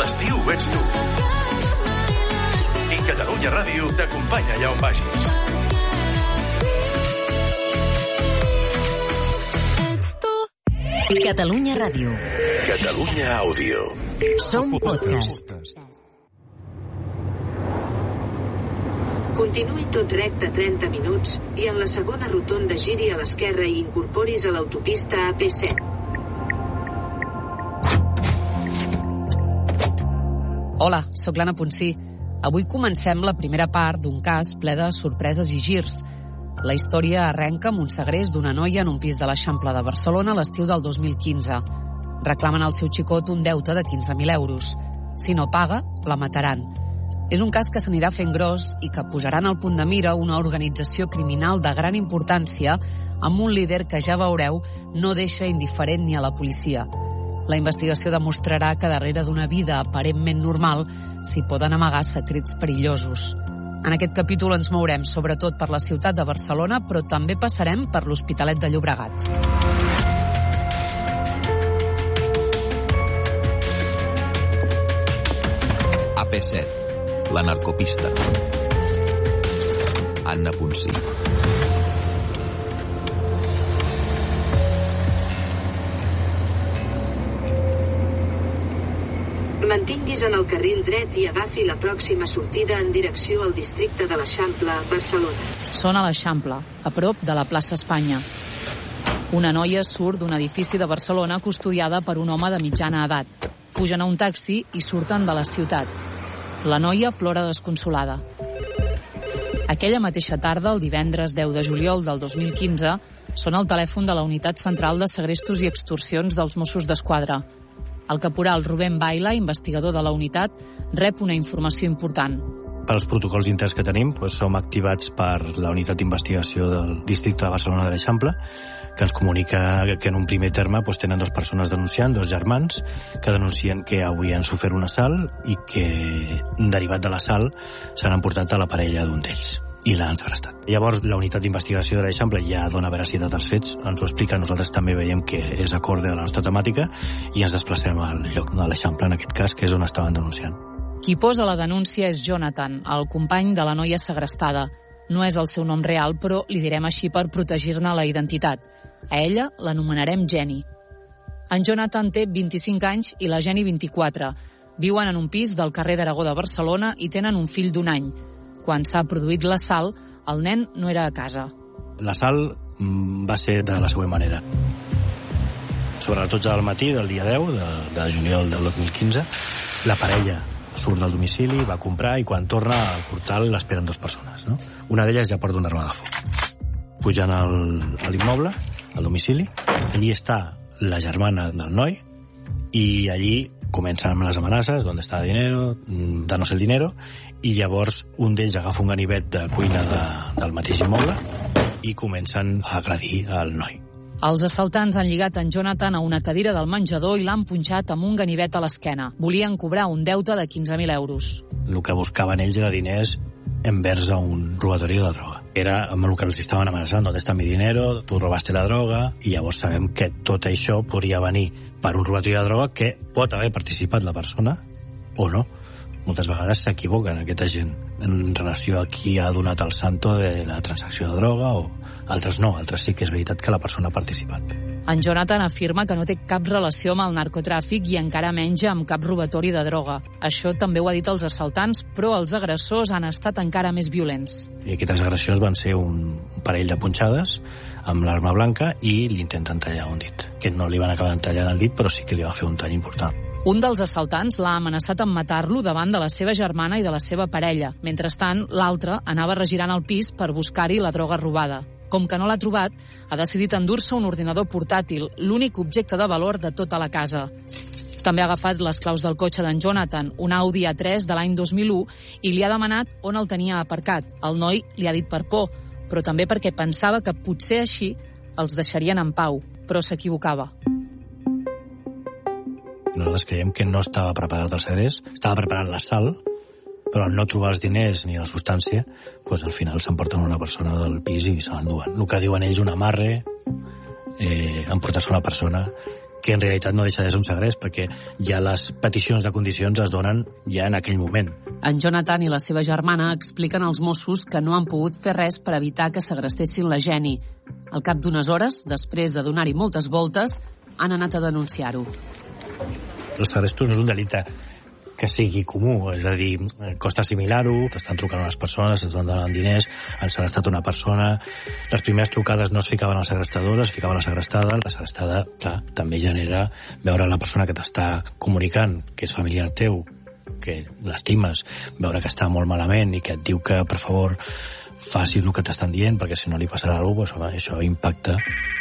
L'estiu ets tu. I Catalunya Ràdio t'acompanya allà on vagis. Catalunya Ràdio. Catalunya Àudio. Som podcast. Continuï tot recte 30 minuts i en la segona rotonda giri a l'esquerra i incorporis a l'autopista AP7. Hola, sóc l'Anna Ponsí. Avui comencem la primera part d'un cas ple de sorpreses i girs. La història arrenca amb un segrest d'una noia en un pis de l'Eixample de Barcelona a l'estiu del 2015. Reclamen al seu xicot un deute de 15.000 euros. Si no paga, la mataran. És un cas que s'anirà fent gros i que posarà en el punt de mira una organització criminal de gran importància amb un líder que, ja veureu, no deixa indiferent ni a la policia. La investigació demostrarà que darrere d'una vida aparentment normal s'hi poden amagar secrets perillosos. En aquest capítol ens mourem sobretot per la ciutat de Barcelona, però també passarem per l'Hospitalet de Llobregat. AP7, la narcopista. Anna Ponsí. Mantinguis en el carril dret i agafi la pròxima sortida en direcció al districte de l'Eixample, Barcelona. Són a l'Eixample, a prop de la plaça Espanya. Una noia surt d'un edifici de Barcelona custodiada per un home de mitjana edat. Pugen a un taxi i surten de la ciutat. La noia plora desconsolada. Aquella mateixa tarda, el divendres 10 de juliol del 2015, sona el telèfon de la Unitat Central de Segrestos i Extorsions dels Mossos d'Esquadra. El caporal Rubén Baila, investigador de la unitat, rep una informació important. Per als protocols interns que tenim, som activats per la unitat d'investigació del districte de Barcelona de l'Eixample, que ens comunica que en un primer terme tenen dues persones denunciant, dos germans, que denuncien que avui han sofert un assalt i que, derivat de l'assalt, s'han emportat a la parella d'un d'ells i l'han segrestat. Llavors, la unitat d'investigació de l'Eixample ja dona veracitat als fets, ens ho explica, nosaltres també veiem que és acorde a la nostra temàtica i ens desplacem al lloc de l'Eixample, en aquest cas, que és on estaven denunciant. Qui posa la denúncia és Jonathan, el company de la noia segrestada. No és el seu nom real, però li direm així per protegir-ne la identitat. A ella l'anomenarem Jenny. En Jonathan té 25 anys i la Jenny 24. Viuen en un pis del carrer d'Aragó de Barcelona i tenen un fill d'1 any. Quan s'ha produït l'assalt, el nen no era a casa. L'assalt va ser de la següent manera. Sobre les 12 del matí del dia 10 de juliol del 2015, la parella surt del domicili, va comprar i quan torna al portal l'esperen dues persones. No? Una d'elles ja porta una arma de foc. Pugen a l'immoble, al domicili, allí està la germana del noi i allí comencen amb les amenaces, d'on està el dinero, danos el dinero, i llavors un d'ells agafa un ganivet de cuina del mateix immoble i comencen a agredir el noi. Els assaltants han lligat en Jonathan a una cadira del menjador i l'han punxat amb un ganivet a l'esquena. Volien cobrar un deute de 15.000 euros. El que buscaven ells era diners envers a un robatori de droga. Era amb el que els estaven amenaçant, ¿dónde está mi dinero? Tu robaste la droga. I llavors sabem que tot això podria venir per un robatori de droga que pot haver participat la persona o no. Moltes vegades s'equivoquen aquesta gent en relació a qui ha donat el santo de la transacció de droga o altres no, altres sí que és veritat que la persona ha participat. En Jonathan afirma que no té cap relació amb el narcotràfic i encara menys amb cap robatori de droga. Això també ho ha dit els assaltants, però els agressors han estat encara més violents. I aquestes agressions van ser un parell de punxades amb l'arma blanca i li intenten tallar un dit. Que no li van acabar tallant el dit, però sí que li va fer un tall important. Un dels assaltants l'ha amenaçat amb matar-lo davant de la seva germana i de la seva parella. Mentrestant, l'altre anava regirant el pis per buscar-hi la droga robada. Com que no l'ha trobat, ha decidit endur-se un ordinador portàtil, l'únic objecte de valor de tota la casa. També ha agafat les claus del cotxe d'en Jonathan, un Audi A3 de l'any 2001, i li ha demanat on el tenia aparcat. El noi li ha dit per por, però també perquè pensava que potser així els deixarien en pau, però s'equivocava. Nosaltres creiem que no estava preparat el segrest, estava preparat l'assalt, però al no trobar els diners ni la substància, doncs al final s'emporten una persona del pis i se l'enduen. El que diuen ells, un amarre, emportar-se una persona que en realitat no deixa de ser un segrest, perquè ja les peticions de condicions es donen ja en aquell moment. En Jonathan i la seva germana expliquen als Mossos que no han pogut fer res per evitar que segrestessin la Jenny. Al cap d'unes hores, després de donar-hi moltes voltes, han anat a denunciar-ho. Els segrestos no és un delicte que sigui comú, és a dir, costa assimilar-ho, t'estan trucant unes persones, t'estan donant diners, han segrestat una persona. Les primeres trucades no es ficaven al segrestador, es ficava a la segrestada. La segrestada, clar, també genera veure la persona que t'està comunicant, que és familiar teu, que l'estimes, veure que està molt malament i que et diu que, per favor, facis el que t'estan dient, perquè si no li passarà alguna cosa, pues, això impacta.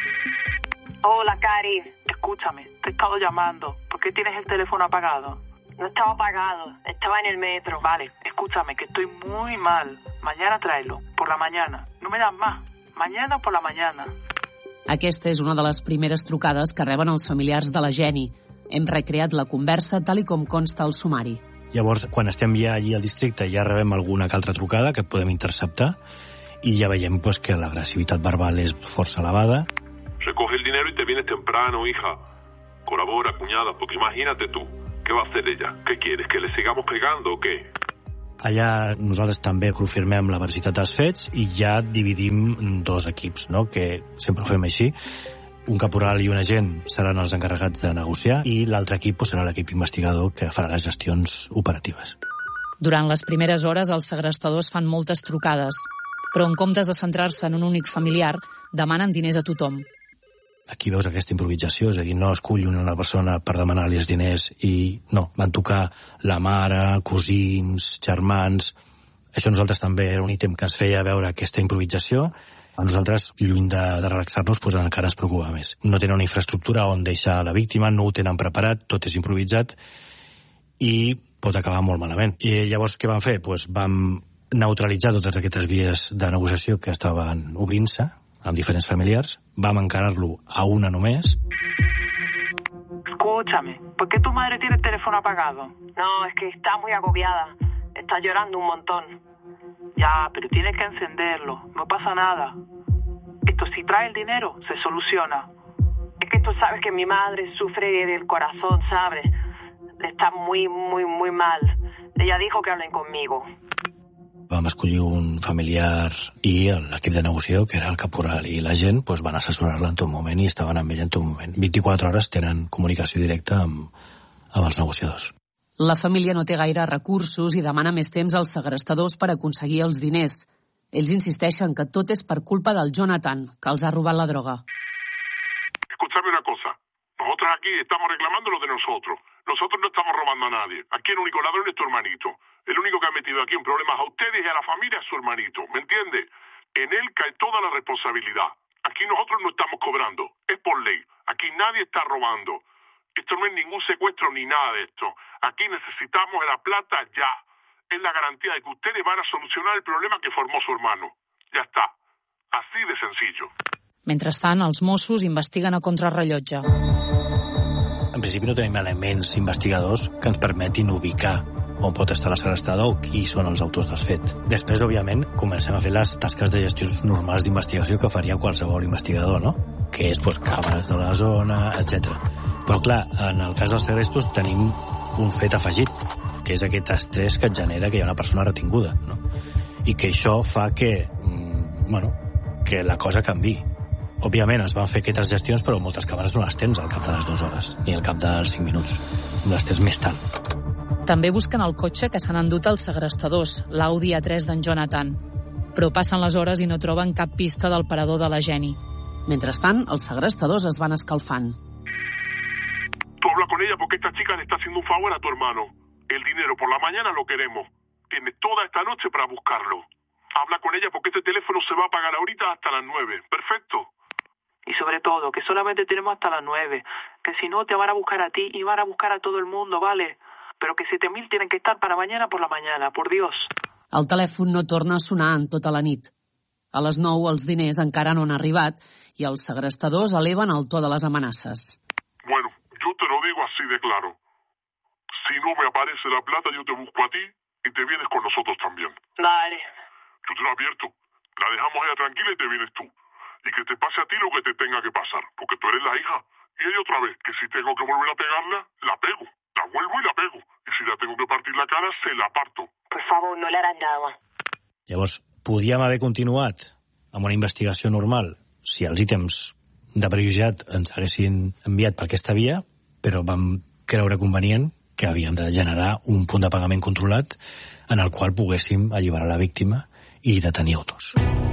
Hola, Cari. Escúchame, te he estado llamando. ¿Por qué tienes el teléfono apagado? No estaba apagado, estaba en el metro. Vale, escúchame, que estoy muy mal. Mañana tráelo, por la mañana. No me das más. Mañana por la mañana. Aquesta és una de les primeres trucades que reben els familiars de la Jenny. Hem recreat la conversa tal i com consta al sumari. Llavors, quan estem ja allí al districte, ja rebem alguna altra trucada que podem interceptar i ja veiem pues, que l'agressivitat verbal és força elevada. Recoge el dinero y te vienes temprano, hija. Colabora, cuñada, porque imagínate tú. ¿Qué va a hacer ella? ¿Qué quieres? ¿Que le sigamos pegando o qué? Allà nosaltres també confirmem la veracitat dels fets i ja dividim dos equips, no? Que sempre ho fem així. Un caporal i un agent seran els encarregats de negociar i l'altre equip serà l'equip investigador que farà les gestions operatives. Durant les primeres hores, els segrestadors fan moltes trucades, però en comptes de centrar-se en un únic familiar, demanen diners a tothom. Aquí veus aquesta improvisació, és a dir, no escull una persona per demanar-li els diners i no, van tocar la mare, cosins, germans. Això nosaltres també era un ítem que ens feia veure aquesta improvisació. A nosaltres, lluny de relaxar-nos, pues, encara ens preocupa més. No tenen una infraestructura on deixar la víctima, no ho tenen preparat, tot és improvisat i pot acabar molt malament. I llavors què vam fer? Pues vam neutralitzar totes aquestes vies de negociació que estaven obrint-se amb diferents familiars, vam encarar-lo a una només. Escúchame, ¿por qué tu madre tiene el teléfono apagado? No, es que está muy agobiada. Está llorando un montón. Ya, pero tienes que encenderlo. No pasa nada. Esto, si trae el dinero, se soluciona. Es que tú sabes que mi madre sufre del corazón, ¿sabes? Está muy, muy, muy mal. Ella dijo que hablen conmigo. Vam escollir un familiar i l'equip de negociació, que era el caporal, i la gent pues, van assessorar-la en tot moment i estaven amb ella en tot moment. 24 hores tenen comunicació directa amb els negociadors. La família no té gaire recursos i demana més temps als segrestadors per aconseguir els diners. Ells insisteixen que tot és per culpa del Jonathan, que els ha robat la droga. Escúchame una cosa. Nosotros aquí estamos reclamando lo de nosotros. Nosotros no estamos robando a nadie. Aquí el único ladrón es tu hermanito. El único que ha metido aquí en problemas a ustedes y a la familia es su hermanito. ¿Me entiende? En él cae toda la responsabilidad. Aquí nosotros no estamos cobrando. Es por ley. Aquí nadie está robando. Esto no es ningún secuestro ni nada de esto. Aquí necesitamos la plata ya. Es la garantía de que ustedes van a solucionar el problema que formó su hermano. Ya está. Así de sencillo. Mentrestant, els Mossos investiguen a contrarrellotge. En principi no tenim elements investigadors que ens permetin ubicar on pot estar la segrestada o qui són els autors dels fets. Després, òbviament, comencem a fer les tasques de gestions normals d'investigació que faria qualsevol investigador, no? Que és, pues, càmeres de la zona, etc. Però, clar, en el cas dels segrestos tenim un fet afegit, que és aquest estrès que et genera que hi ha una persona retinguda, no? I que això fa que, que la cosa canvi. Òbviament, es van fer aquestes gestions, però moltes càmeres no les tens al cap de les 2 hores, ni al cap dels 5 minuts. Les tens més tard. També busquen el cotxe que s'han endut els segrestadors, l'Audi A3 d'en Jonathan. Però passen les hores i no troben cap pista del parador de la Jenny. Mentrestant, els segrestadors es van escalfant. Tú habla con ella porque esta chica le está haciendo un favor a tu hermano. El dinero por la mañana lo queremos. Tienes toda esta noche para buscarlo. Habla con ella porque este teléfono se va a apagar ahorita hasta las 9. ¿Perfecto? Y sobre todo, que solamente tenemos hasta las 9. Que si no, te van a buscar a ti y van a buscar a todo el mundo, ¿vale? Pero que 7.000 tienen que estar para mañana por la mañana, por Dios. El telèfon no torna a sonar en tota la nit. A les 9 els diners encara no han arribat i els segrestadors eleven el to de les amenaces. Bueno, yo te lo digo así de claro. Si no me aparece la plata, yo te busco a ti y te vienes con nosotros también. Dale. Yo te lo advierto. La dejamos ella tranquila y te vienes tú. Y que te pase a ti lo que te tenga que pasar, porque tú eres la hija. Y ella otra vez, que si tengo que volver a pegarla, la pego. La vuelvo y la pego. Y si la tengo que partir la cara, se la parto. Por favor, no le harás nada. Llavors, podíem haver continuat amb una investigació normal si els ítems de perillositat ens haguessin enviat per aquesta via, però vam creure convenient que havíem de generar un punt de pagament controlat en el qual poguéssim alliberar la víctima i detenir autors.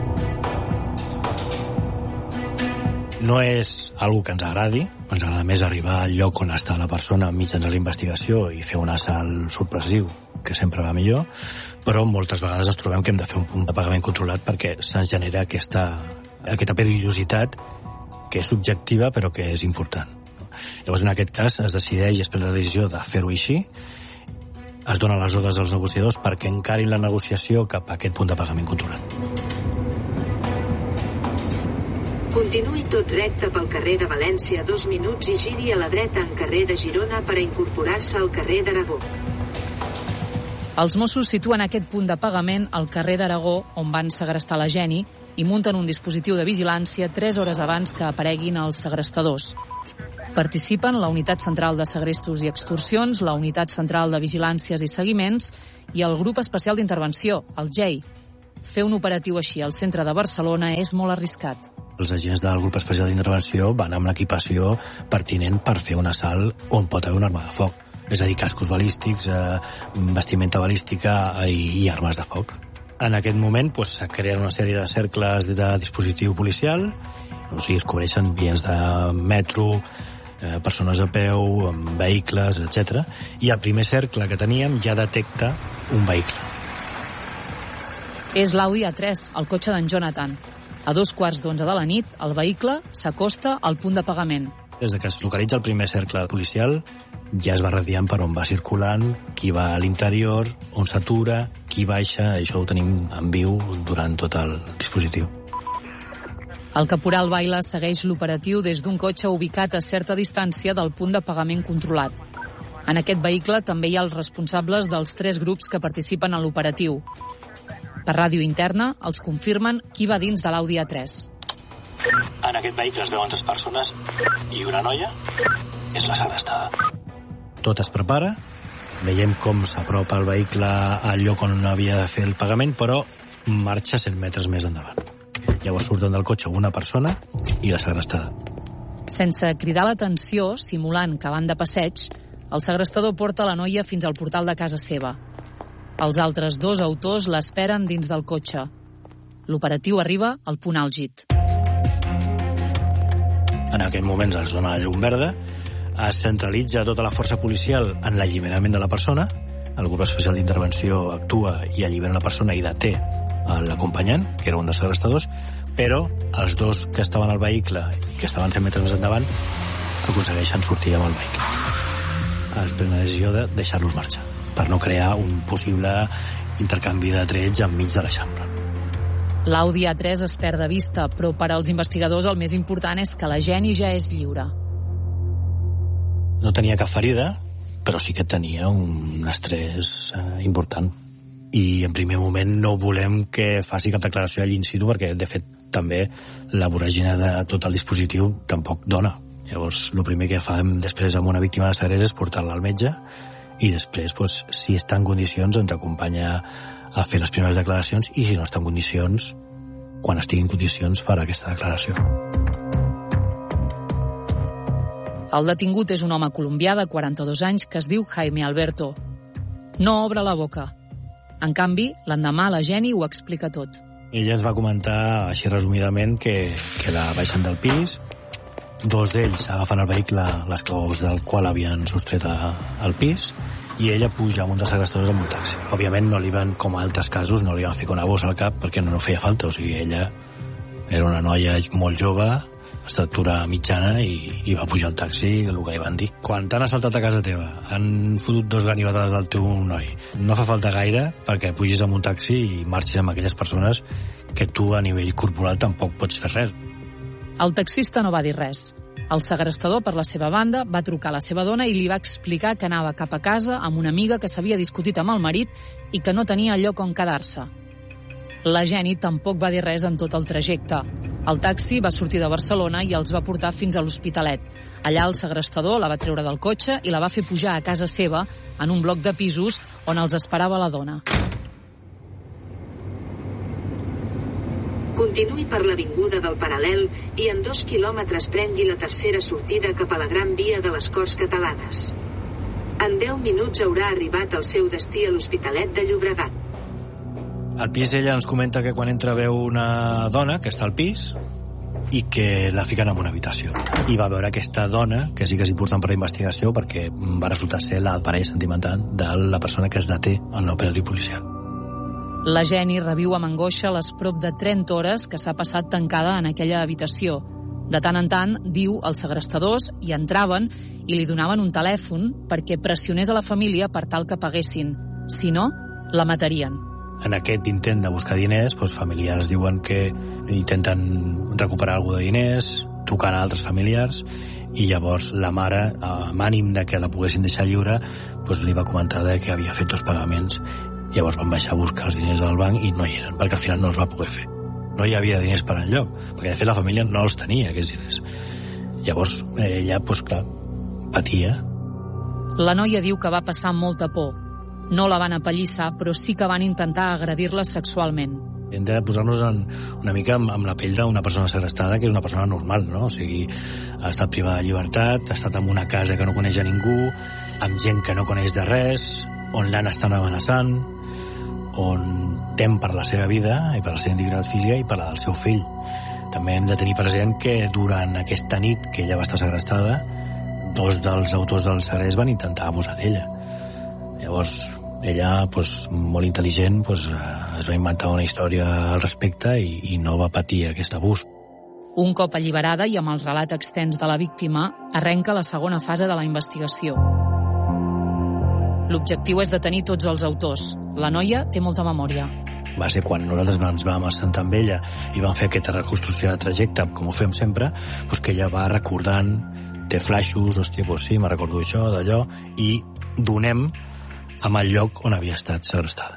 No és algo que ens agradi, ens agrada més arribar al lloc on està la persona mitjans a la investigació i fer un assalt sorpresiu, que sempre va millor, però moltes vegades ens trobem que hem de fer un punt de pagament controlat perquè se'ns genera aquesta perillositat que és subjectiva però que és important. Llavors, en aquest cas, es decideix i es pren la decisió de fer-ho així, es donen les ordres als negociadors perquè encarin la negociació cap a aquest punt de pagament controlat. Continuï tot recte pel carrer de València 2 minuts i giri a la dreta en carrer de Girona per a incorporar-se al carrer d'Aragó. Els Mossos situen aquest punt de pagament al carrer d'Aragó, on van segrestar la Jenny, i munten un dispositiu de vigilància 3 hores abans que apareguin els segrestadors. Participen la Unitat Central de Segrestos i Extorsions, la Unitat Central de Vigilàncies i Seguiments i el Grup Especial d'Intervenció, el GEI. Fer un operatiu així al centre de Barcelona és molt arriscat. Els agents del grup especial d'intervenció van amb l'equipació pertinent per fer un assalt on pot haver una arma de foc. És a dir, cascos balístics, vestimenta balística i armes de foc. En aquest moment se creen una sèrie de cercles de dispositiu policial, o sigui, es cobreixen vies de metro, persones a peu, vehicles, etc. I el primer cercle que teníem ja detecta un vehicle. És l'Audi A3, el cotxe d'en Jonathan. A 2:15 de la nit, el vehicle s'acosta al punt de pagament. Des que es localitza el primer cercle policial, ja es va radiant per on va circulant, qui va a l'interior, on s'atura, qui baixa, això ho tenim en viu durant tot el dispositiu. El caporal Baila segueix l'operatiu des d'un cotxe ubicat a certa distància del punt de pagament controlat. En aquest vehicle també hi ha els responsables dels 3 grups que participen en l'operatiu. Per ràdio interna els confirmen qui va dins de l'Audi A3. En aquest vehicle es veuen 3 persones i una noia és la segrestada. Tot es prepara, veiem com s'apropa el vehicle al lloc on havia de fer el pagament, però marxa 100 metres més endavant. Llavors surten del cotxe una persona i la segrestada. Sense cridar l'atenció, simulant que van de passeig, el segrestador porta la noia fins al portal de casa seva. Els altres 2 autors l'esperen dins del cotxe. L'operatiu arriba al punt àlgid. En aquest moment es dona la llum verda, es centralitza tota la força policial en l'alliberament de la persona, el grup especial d'intervenció actua i allibera la persona i deté l'acompanyant, que era un dels segrestadors, però els 2 que estaven al vehicle i que estaven 100 metres més endavant aconsegueixen sortir amb el vehicle. Es pren la decisió de deixar-los marxar per no crear un possible intercanvi de trets enmig de l'Eixample. L'Audi A3 es perd de vista, però per als investigadors el més important és que la Jenny ja és lliure. No tenia cap ferida, però sí que tenia un estrès important. I en primer moment no volem que faci cap declaració allà in situ perquè, de fet, també la voràgine de tot el dispositiu tampoc dona. Llavors, el primer que fem després amb una víctima de segrest és portar-la al metge i després, si està en condicions, ens acompanya a fer les primeres declaracions i si no està en condicions, quan estigui en condicions, farà aquesta declaració. El detingut és un home colombià de 42 anys que es diu Jaime Alberto. No obre la boca. En canvi, l'endemà la Jenny ho explica tot. Ella ens va comentar, així resumidament, que la baixen del pis, 2 d'ells agafen el vehicle, les claus del qual havien sostret al pis, i ella puja amb un dels segrestadors amb un taxi. Òbviament, no li van, com a altres casos, no li van fer una bossa al cap perquè no feia falta. O sigui, ella era una noia molt jove, estatura mitjana, i va pujar al taxi, el que li van dir. Quan t'han assaltat a casa teva, han fotut 2 ganivetades del teu noi, no fa falta gaire perquè pugis amb un taxi i marxis amb aquelles persones que tu a nivell corporal tampoc pots fer res. El taxista no va dir res. El segrestador, per la seva banda, va trucar a la seva dona i li va explicar que anava cap a casa amb una amiga que s'havia discutit amb el marit i que no tenia lloc on quedar-se. La Jenny tampoc va dir res en tot el trajecte. El taxi va sortir de Barcelona i els va portar fins a l'Hospitalet. Allà el segrestador la va treure del cotxe i la va fer pujar a casa seva en un bloc de pisos on els esperava la dona. Continuï per l'avinguda del Paral·lel i en 2 quilòmetres prengui la tercera sortida cap a la Gran Via de les Corts Catalanes. En 10 minuts haurà arribat al seu destí a l'Hospitalet de Llobregat. Al pis ella ens comenta que quan entra veu una dona que està al pis i que la fiquen en una habitació. I va veure aquesta dona, que sí que és important per la investigació perquè va resultar ser la parella sentimental de la persona que es deté en l'operatiu policial. La Jenny reviu amb angoixa les prop de 30 hores que s'ha passat tancada en aquella habitació. De tant en tant, diu, els segrestadors hi entraven i li donaven un telèfon perquè pressionés a la família per tal que paguessin. Si no, la matarien. En aquest intent de buscar diners, familiars diuen que intenten recuperar alguna de diners, trucant a altres familiars, i llavors la mare, amb ànim de que la poguessin deixar lliure, li va comentar que havia fet 2 pagaments. Llavors van baixar a buscar els diners del banc i no hi eren, perquè al final no els va poder fer. No hi havia diners per enlloc, perquè de fet la família no els tenia, aquests diners. Llavors ella, clar, patia. La noia diu que va passar molta por. No la van apallissar, però sí que van intentar agredir-la sexualment. Hem de posar-nos una mica amb la pell d'una persona segrestada, que és una persona normal, no? O sigui, ha estat privada de llibertat, ha estat en una casa que no coneix a ningú, amb gent que no coneix de res, on l'han estat amenaçant, on tem per la seva vida i per la seva integritat física i per la del seu fill. També hem de tenir present que durant aquesta nit que ella va estar segrestada, 2 dels autors del segrest van intentar abusar d'ella. Llavors ella, molt intel·ligent, es va inventar una història al respecte i no va patir aquest abús. Un cop alliberada i amb el relat extens de la víctima, arrenca la segona fase de la investigació. L'objectiu és detenir tots els autors. La noia té molta memòria. Va ser quan nosaltres ens vam assentar amb ella i vam fer aquesta reconstrucció de trajecte, com ho fem sempre, que ella va recordant, té flaixos, sí, me recordo això, d'allò, i donem amb el lloc on havia estat segrestada.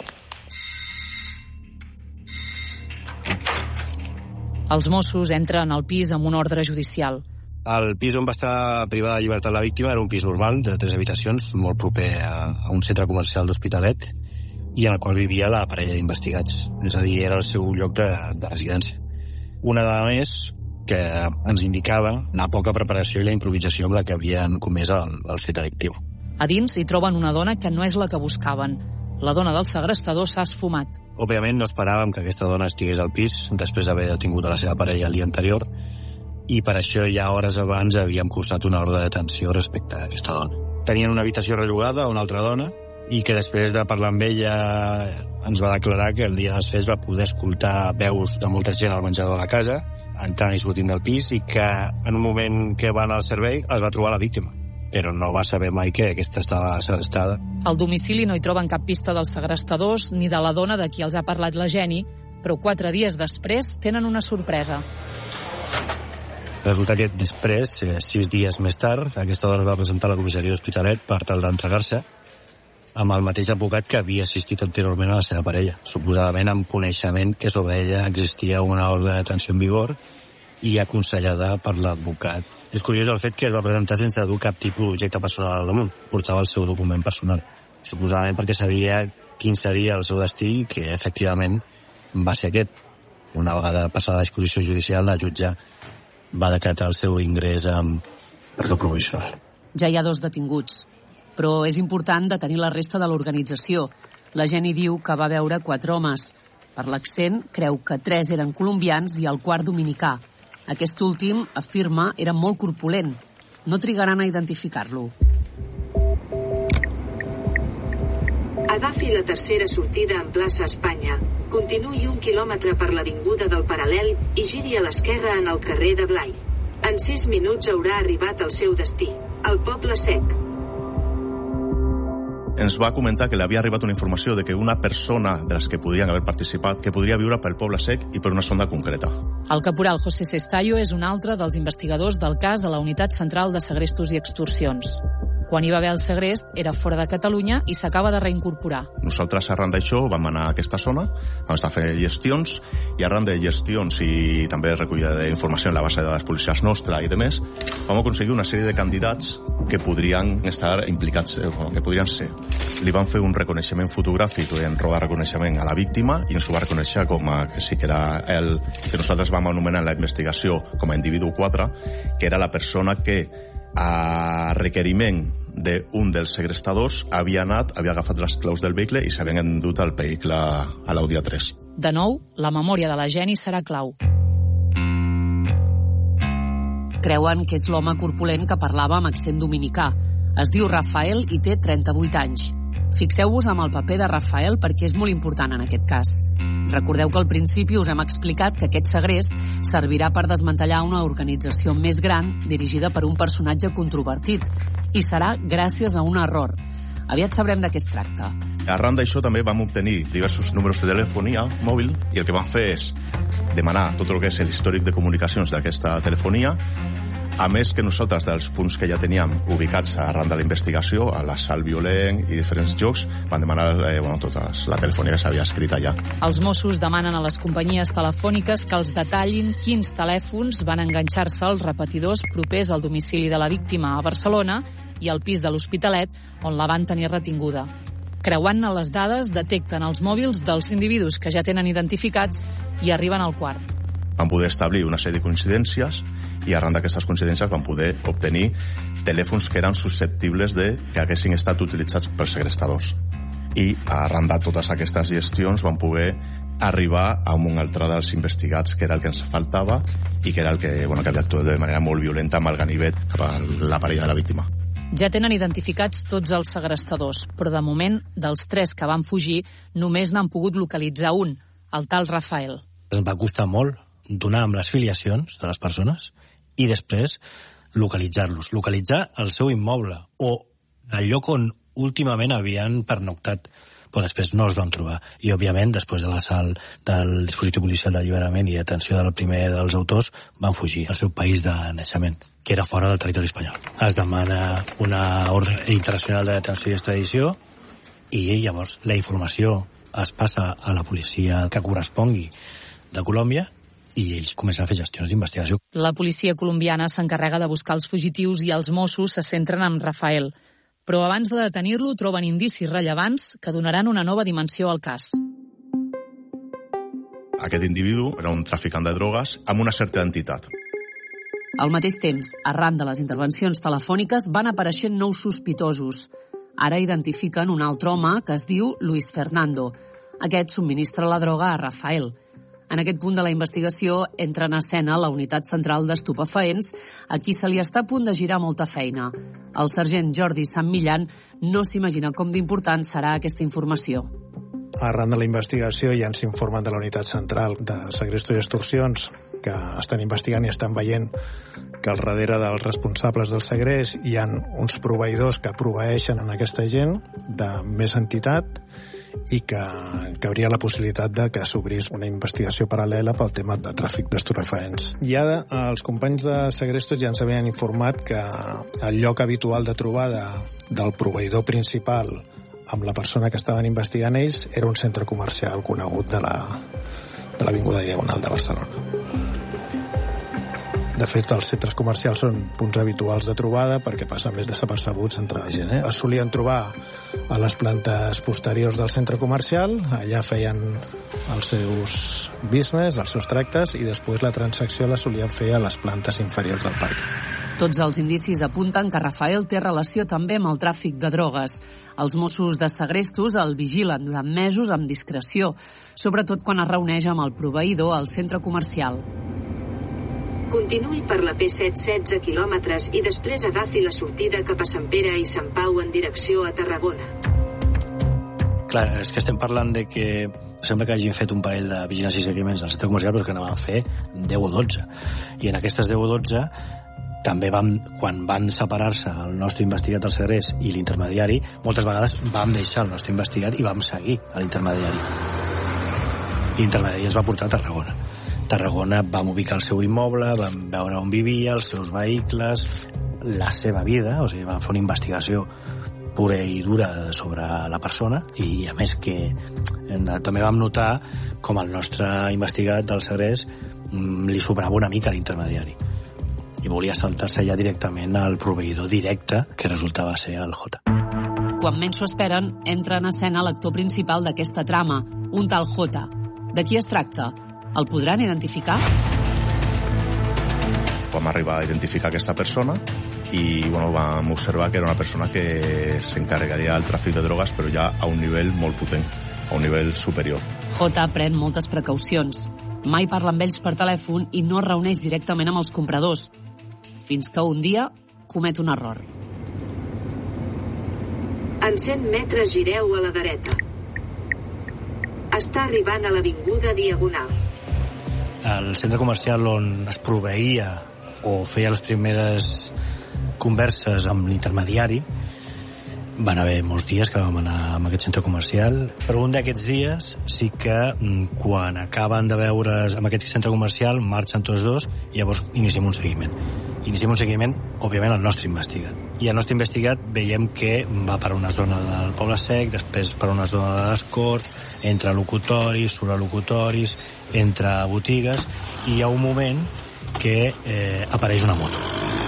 Els Mossos entren al pis amb una ordre judicial. El pis on va estar privada de llibertat la víctima era un pis normal de 3 habitacions, molt proper a un centre comercial d'Hospitalet, i en el qual vivia la parella d'investigats. És a dir, era el seu lloc de residència. Una dada més que ens indicava la poca preparació i la improvisació amb la que havien comès el fet delictiu. A dins hi troben una dona que no és la que buscaven. La dona del segrestador s'ha esfumat. Òbviament no esperàvem que aquesta dona estigués al pis després d'haver detingut a la seva parella el dia anterior, i per això ja hores abans havíem cursat una ordre de detenció respecte a aquesta dona. Tenien una habitació rellogada a una altra dona i que després de parlar amb ella ens va declarar que el dia dels fets va poder escoltar veus de molta gent al menjador de la casa, entrant i sortint del pis, i que en un moment que va anar al servei es va trobar la víctima, però no va saber mai que aquesta estava segrestada. Al domicili no hi troben cap pista dels segrestadors ni de la dona de qui els ha parlat la Jenny, però 4 dies després tenen una sorpresa. Resulta que després, 6 dies més tard, aquesta dona es va presentar a la comissaria d'Hospitalet per tal d'entregar-se amb el mateix advocat que havia assistit anteriorment a la seva parella, suposadament amb coneixement que sobre ella existia una ordre de detenció en vigor i aconsellada per l'advocat. És curiós el fet que es va presentar sense dur cap tipus d'objecte personal al damunt. Portava el seu document personal, suposadament perquè sabia quin seria el seu destí i que, efectivament, va ser aquest. Una vegada passada la disposició judicial, la jutge va decretar el seu ingrés amb presó provisional. Ja hi ha 2 detinguts, però és important detenir la resta de l'organització. La Jenny diu que va veure 4 homes. Per l'accent, creu que 3 eren colombians i el 4 dominicà. Aquest últim, afirma, era molt corpulent. No trigaran a identificar-lo. Agafi la tercera sortida en plaça Espanya. Continuï 1 quilòmetre per l'avinguda del Paral·lel i giri a l'esquerra en el carrer de Blai. En 6 minuts haurà arribat al seu destí, el Poble Sec. Ens va comentar que li havia arribat una informació de que una persona de les que podrien haver participat que podria viure pel Poble Sec i per una zona concreta. El caporal José Cestayo és un altre dels investigadors del cas a la Unitat Central de Segrestos i Extorsions. Quan hi va haver el segrest, era fora de Catalunya i s'acaba de reincorporar. Nosaltres, arran d'això, vam anar a aquesta zona, vam estar fent gestions, i arran de gestions i també recollida d'informació en la base de dades policials nostra i demés, vam aconseguir una sèrie de candidats que podrien estar implicats, que podrien ser. Li van fer un reconeixement fotogràfic, en roda reconeixement a la víctima, i ens ho va reconèixer com a que sí que era el que nosaltres vam anomenar en la investigació com a individu 4, que era la persona que a requeriment d'un dels segrestadors havia agafat les claus del vehicle i s'havien endut el vehicle a l'Audi A3. De nou, la memòria de la Jenny serà clau. Creuen que és l'home corpulent que parlava amb accent dominicà. Es diu Rafael i té 38 anys. Fixeu-vos amb el paper de Rafael perquè és molt important en aquest cas. Recordeu que al principi us hem explicat que aquest segrest servirà per desmantellar una organització més gran dirigida per un personatge controvertit. I serà gràcies a un error. Aviat sabrem de què es tracta. Arran d'això també vam obtenir diversos números de telefonia mòbil i el que vam fer és demanar tot el que és l'històric de comunicacions d'aquesta telefonia. A més que nosaltres, dels punts que ja teníem ubicats arran de la investigació, a l'assalt violent i diferents jocs, van demanar tota la telefonia que s'havia escrit allà. Els Mossos demanen a les companyies telefòniques que els detallin quins telèfons van enganxar-se als repetidors propers al domicili de la víctima a Barcelona i al pis de l'Hospitalet, on la van tenir retinguda. Creuant-ne les dades, detecten els mòbils dels individus que ja tenen identificats i arriben al quart. Van poder establir una sèrie de coincidències i arran d'aquestes coincidències van poder obtenir telèfons que eren susceptibles de que haguessin estat utilitzats pels segrestadors. I arran de totes aquestes gestions van poder arribar a un altre dels investigats, que era el que ens faltava i que era el que havia actuat de manera molt violenta amb el ganivet cap a la parella de la víctima. Ja tenen identificats tots els segrestadors, però de moment, dels 3 que van fugir, només n'han pogut localitzar un, el tal Rafael. Ens va costar molt donar amb les filiacions de les persones i després localitzar-los, localitzar el seu immoble o el lloc on últimament havien pernoctat, però després no els vam trobar. I, òbviament, després de l'assalt del dispositiu policial d'alliberament i detenció del primer dels autors, van fugir al seu país de naixement, que era fora del territori espanyol. Es demana una ordre internacional de detenció i extradició i llavors la informació es passa a la policia que correspongui de Colòmbia i ells comencen a fer gestions d'investigació. La policia colombiana s'encarrega de buscar els fugitius i els Mossos se centren en Rafael. Però abans de detenir-lo troben indicis rellevants que donaran una nova dimensió al cas. Aquest individu era un traficant de drogues amb una certa entitat. Al mateix temps, arran de les intervencions telefòniques van apareixent nous sospitosos. Ara identifiquen un altre home que es diu Luis Fernando. Aquest subministra la droga a Rafael. En aquest punt de la investigació entra en escena la Unitat Central d'Estupefaents, a qui se li està a punt de girar molta feina. El sergent Jordi Sant Millán no s'imagina com d'important serà aquesta informació. Arran de la investigació ja ens informen de la Unitat Central de Segrestos i Extorsions que estan investigant i estan veient que al darrere dels responsables del segrest hi ha uns proveïdors que proveeixen a aquesta gent de més entitat i que hauria la possibilitat de que s'obrís una investigació paral·lela pel tema de tràfic d'estupefaents. Ja els companys de Segrestos ja ens havien informat que el lloc habitual de trobada del proveïdor principal amb la persona que estaven investigant ells era un centre comercial conegut de l'Avinguda Diagonal de Barcelona. De fet, els centres comercials són punts habituals de trobada perquè passen més desapercebuts entre la gent. Es solien trobar a les plantes posteriors del centre comercial, allà feien els seus business, els seus tractes, i després la transacció la solien fer a les plantes inferiors del parc. Tots els indicis apunten que Rafael té relació també amb el tràfic de drogues. Els Mossos de Segrestos el vigilen durant mesos amb discreció, sobretot quan es reuneix amb el proveïdor al centre comercial. Continuï per la P7 16 quilòmetres i després agafi la sortida cap a Sant Pere i Sant Pau en direcció a Tarragona. Clar, és que estem parlant de que sembla que hagin fet un parell de vigilància i seguiments al centre comercial, però que n'van fer 10 o 12. I en aquestes 10 o 12 també quan van separar-se el nostre investigat del segrest i l'intermediari, moltes vegades vam deixar el nostre investigat i vam seguir a l'intermediari. L'intermediari es va portar a Tarragona. Tarragona vam ubicar el seu immoble, vam veure on vivia, els seus vehicles. la seva vida, o sigui, van fer una investigació pura i dura sobre la persona, i a més que també vam notar com el nostre investigat del segrest li sobrava una mica l'intermediari i volia saltar-se ja directament al proveïdor directe, que resultava ser el J. Quan menys s'ho esperen, entra en escena l'actor principal d'aquesta trama, un tal J. De qui es tracta? El podran identificar? Vam arribar a identificar aquesta persona i vam observar que era una persona que s'encarregaria del tràfic de drogues, però ja a un nivell molt potent, a un nivell superior. J pren moltes precaucions. Mai parla amb ells per telèfon i no es reuneix directament amb els compradors, fins que un dia comet un error. En 100 metres gireu a la dreta. Està arribant a l'avinguda Diagonal. El centre comercial on es proveïa o feia les primeres converses amb l'intermediari, van haver molts dies que vam anar a aquest centre comercial, però un d'aquests dies sí que quan acaben de veure's en aquest centre comercial marxen tots dos i llavors iniciem un seguiment. Iniciem un seguiment, òbviament, al nostre investigat. I el nostre investigat veiem que va per una zona del Poble Sec, després per una zona de les Corts, entre locutoris, sobrelocutoris, entre botigues, i hi ha un moment que apareix una moto.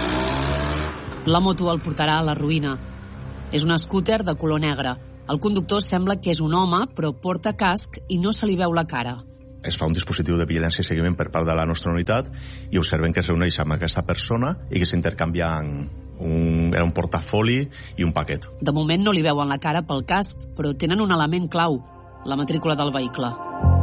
La moto el portarà a la ruïna. És un scooter de color negre. El conductor sembla que és un home, però porta casc i no se li veu la cara. Es fa un dispositiu de vigilància i seguiment per part de la nostra unitat i observem que es reuneix amb aquesta persona i que s'intercanvien un portafoli i un paquet. De moment no li veuen la cara pel casc, però tenen un element clau, la matrícula del vehicle.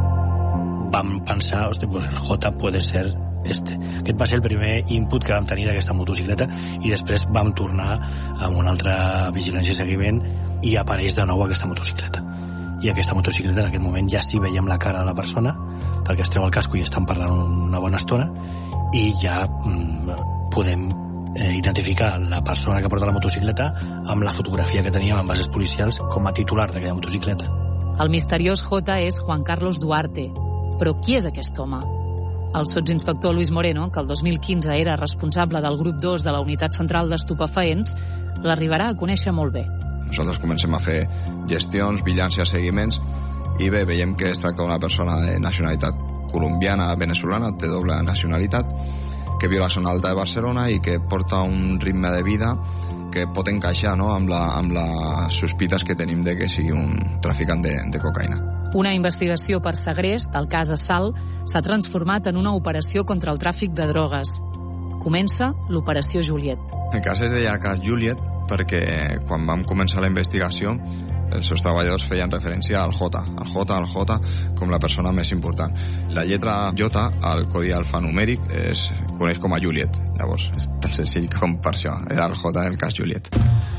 Vam pensar, pues el J puede ser este. Aquest va ser el primer input que vam tenir d'aquesta motocicleta i després vam tornar amb una altra vigilància i seguiment i apareix de nou aquesta motocicleta. I aquesta motocicleta en aquest moment ja sí veiem la cara de la persona perquè es treu el casco i estan parlant una bona estona i ja podem identificar la persona que porta la motocicleta amb la fotografia que teníem en bases policials com a titular d'aquella motocicleta. El misteriós J és Juan Carlos Duarte. Però qui és aquest home? El sotsinspector Luis Moreno, que el 2015 era responsable del grup 2 de la Unitat Central d'Estupefaents, l'arribarà a conèixer molt bé. Nosaltres comencem a fer gestions, vigilància, seguiments, i bé, veiem que es tracta d'una persona de nacionalitat colombiana, venezolana, té doble nacionalitat, que viu a la zona alta de Barcelona i que porta un ritme de vida que pot encaixar, no?, amb les sospites que tenim de que sigui un traficant de cocaïna. Una investigació per segrest, el cas Assalt, s'ha transformat en una operació contra el tràfic de drogues. Comença l'Operació Juliet. El cas es deia cas Juliet perquè quan vam començar la investigació els seus treballadors feien referència al J com la persona més important. La lletra J al codi alfanumèric es coneix com a Juliet. Llavors, és tan senzill com per això. Era el J del cas Juliet.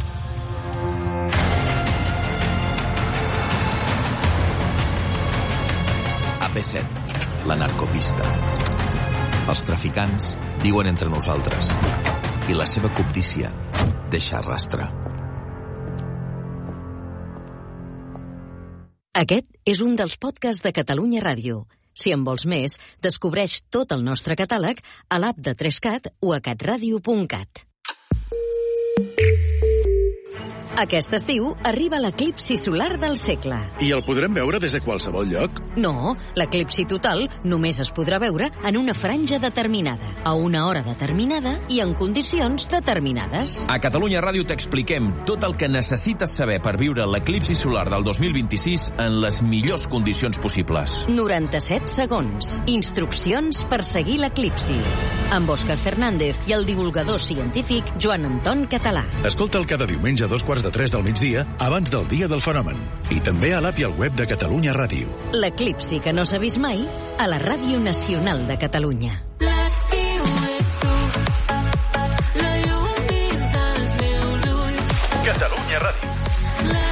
AP7, la narcopista. Els traficants viuen entre nosaltres i la seva cobdícia deixa rastre. Aquest és un dels podcasts de Catalunya Ràdio. Si en vols més, descobreix tot el nostre catàleg a l'app de 3CAT o a catradio.cat. Aquest estiu arriba l'eclipsi solar del segle. I el podrem veure des de qualsevol lloc? No, l'eclipsi total només es podrà veure en una franja determinada, a una hora determinada i en condicions determinades. A Catalunya Ràdio t'expliquem tot el que necessites saber per viure l'eclipsi solar del 2026 en les millors condicions possibles. 97 segons. Instruccions per seguir l'eclipsi. Amb Òscar Fernández i el divulgador científic Joan Anton Català. Escolta'l cada diumenge a 2:45 del migdia, abans del dia del fenomen. I també a l'app i al web de Catalunya Ràdio. L'eclipsi que no s'ha vist mai a la Ràdio Nacional de Catalunya. Catalunya Ràdio.